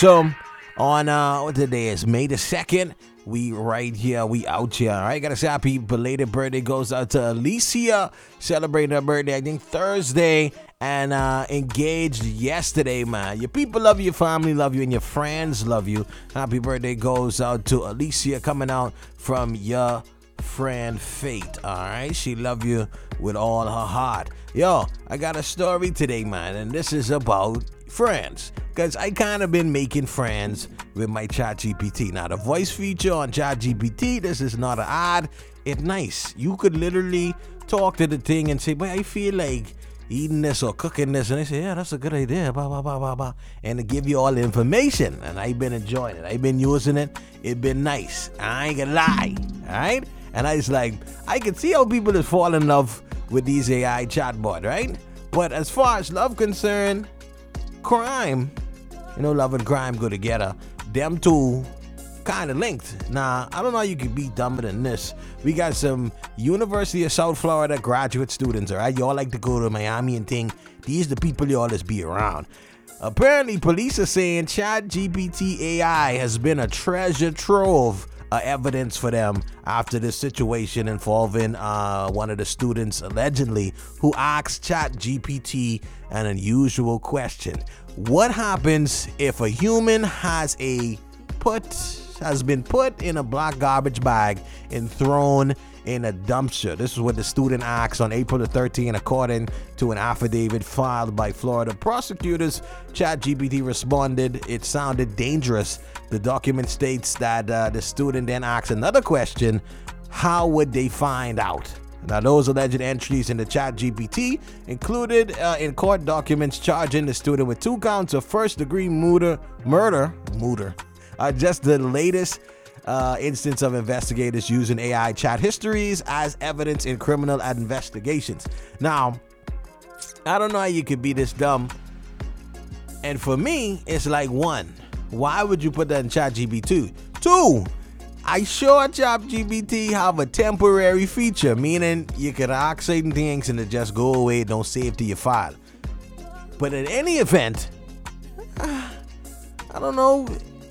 So on what today is May the 2nd. We right here, we out here, all right? Gotta say happy belated birthday goes out to Alicia, celebrating her birthday, I think Thursday, and engaged yesterday, man. Your people love you, your family love you, and your friends love you. Happy birthday goes out to Alicia, coming out from your friend Faith, all right? She love you with all her heart. Yo, I got a story today, man, and this is about friends, because I kind of been making friends with my ChatGPT. Now, the voice feature on ChatGPT, this is not an ad. It's nice. You could literally talk to the thing and say, boy, I feel like eating this or cooking this. And they say, yeah, that's a good idea, blah, blah, blah, blah, blah. And to give you all the information. And I've been enjoying it. I've been using it. It's been nice. I ain't gonna lie. All right? And I was like, I can see how people is fall in love with these AI chatbot, right? But as far as love concerned, crime, love and crime go together. Them two kind of linked. Now, I don't know how you can be dumber than this. We got some University of South Florida graduate students, all right? Y'all like to go to Miami and think these the people y'all just be around. Apparently, police are saying ChatGPT AI has been a treasure trove of evidence for them after this situation involving one of the students, allegedly, who asked ChatGPT an unusual question. What happens if a human has been put in a black garbage bag and thrown in a dumpster? This is what the student asked on April the 13th, according to an affidavit filed by Florida prosecutors. ChatGPT responded it sounded dangerous. The document states that the student then asked another question: how would they find out? Now, those alleged entries in the ChatGPT included in court documents charging the student with 2 counts of first-degree murder. Just the latest instance of investigators using AI chat histories as evidence in criminal investigations. Now, I don't know how you could be this dumb. And for me, it's like, 1, why would you put that in ChatGPT? 2, I sure ChatGPT have a temporary feature, meaning you can ask certain things and it just go away, don't save to your file. But in any event, I don't know.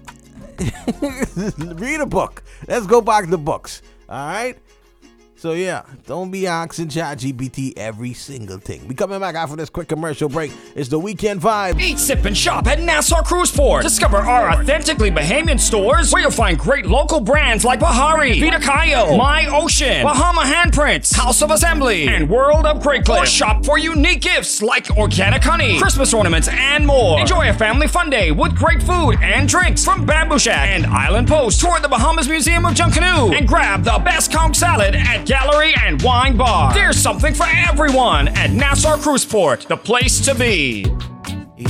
Read a book. Let's go back to books. All right? So yeah, don't be asking ChatGPT every single thing. We coming back after this quick commercial break. It's the Weekend Vibe. Eat, sip, and shop at Nassau Cruise Port. Discover our authentically Bahamian stores where you'll find great local brands like Bahari, Vita Kayo, My Ocean, Bahama Handprints, House of Assembly, and World of Great Clips. Or shop for unique gifts like organic honey, Christmas ornaments, and more. Enjoy a family fun day with great food and drinks from Bamboo Shack and Island Post. Tour the Bahamas Museum of Junkanoo and grab the best conch salad at Gallery and Wine Bar. There's something for everyone at Nassau Cruise Port, the place to be.